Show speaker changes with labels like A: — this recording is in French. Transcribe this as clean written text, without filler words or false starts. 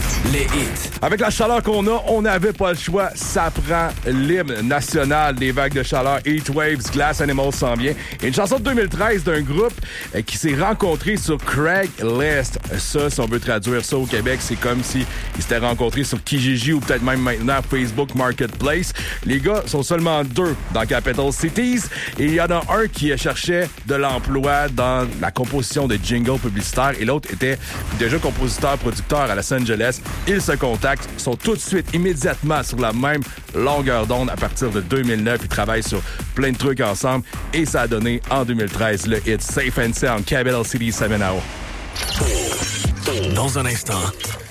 A: Les hits.
B: Avec la chaleur qu'on a, on n'avait pas le choix. Ça prend l'hymne national des vagues de chaleur. Heat Waves, Glass Animals s'en vient. Et une chanson de 2013 d'un groupe qui s'est rencontré sur Craigslist. Ça, si on veut traduire ça au Québec, c'est comme si ils s'étaient rencontrés sur Kijiji ou peut-être même maintenant Facebook Marketplace. Les gars sont seulement 2 dans Capital Cities et il y en a un qui cherchait de l'emploi dans la composition de jingles publicitaires et l'autre était déjà compositeur-producteur à Los Angeles. Ils se contactent, sont tout de suite, immédiatement sur la même longueur d'onde à partir de 2009. Ils travaillent sur plein de trucs ensemble et ça a donné en 2013 le hit Safe and Sound, Capital City 7 Hour.
A: Dans un instant,